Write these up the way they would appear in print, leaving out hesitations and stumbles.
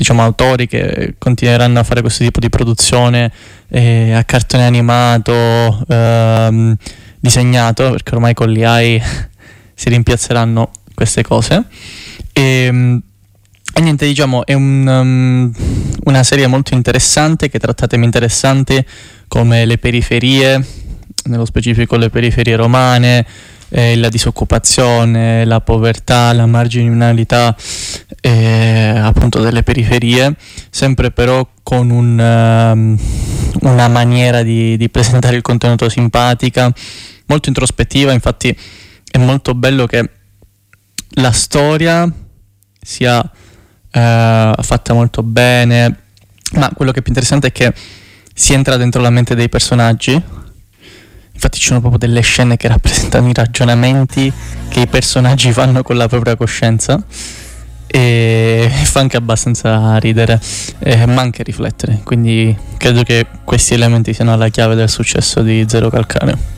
diciamo autori che continueranno a fare questo tipo di produzione a cartone animato disegnato, perché ormai con l'AI si rimpiazzeranno queste cose. E niente, diciamo, è una serie molto interessante che tratta temi interessanti come le periferie, nello specifico le periferie romane, la disoccupazione, la povertà, la marginalità appunto delle periferie, sempre però con una maniera di presentare il contenuto simpatica, molto introspettiva. Infatti è molto bello che la storia sia fatta molto bene, ma quello che è più interessante è che si entra dentro la mente dei personaggi. Infatti ci sono proprio delle scene che rappresentano i ragionamenti che i personaggi fanno con la propria coscienza, e fa anche abbastanza ridere, ma anche riflettere. Quindi credo che questi elementi siano la chiave del successo di Zero Calcare.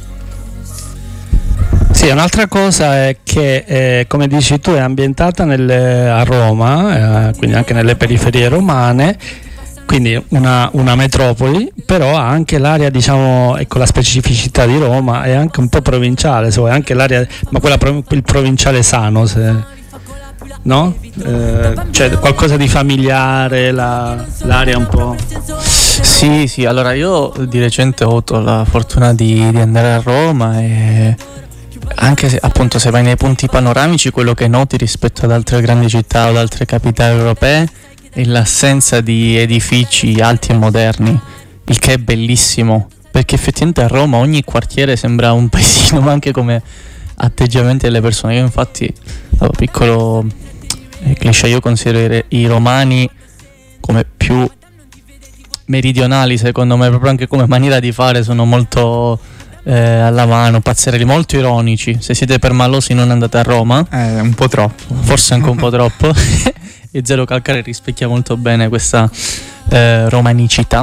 Sì, un'altra cosa è che, come dici tu, è ambientata a Roma, quindi anche nelle periferie romane, quindi una metropoli, però ha anche l'area, diciamo, ecco, la specificità di Roma è anche un po' provinciale, se vuoi, anche l'area, ma il provinciale sano, no? C'è qualcosa di familiare, l'area un po'... Sì, allora io di recente ho avuto la fortuna di andare a Roma, e anche se appunto se vai nei punti panoramici, quello che noti rispetto ad altre grandi città o ad altre capitali europee è l'assenza di edifici alti e moderni, il che è bellissimo, perché effettivamente a Roma ogni quartiere sembra un paesino, ma anche come atteggiamenti delle persone. Io infatti, piccolo cliché, io considero i romani come più meridionali, secondo me, proprio anche come maniera di fare sono molto alla mano, pazzerelli, molto ironici. Se siete permalosi non andate a Roma, un po' troppo, forse anche un po' troppo. E Zero Calcare rispecchia molto bene questa romanicità,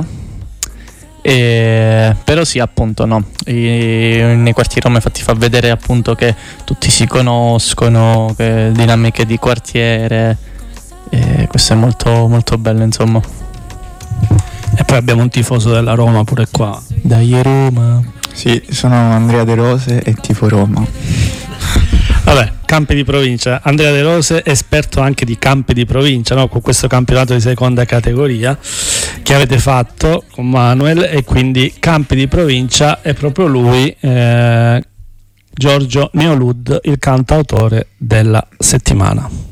però sì, appunto, no, nei quartieri Roma infatti fa vedere appunto che tutti si conoscono, che dinamiche di quartiere, e questo è molto molto bello, insomma. E poi abbiamo un tifoso della Roma pure qua. Dai Roma. Sì, sono Andrea De Rose e tifo Roma. Vabbè, campi di provincia. Andrea De Rose, esperto anche di campi di provincia, no? Con questo campionato di seconda categoria che avete fatto con Manuel, e quindi campi di provincia è proprio lui, Giorgio Neolud, il cantautore della settimana.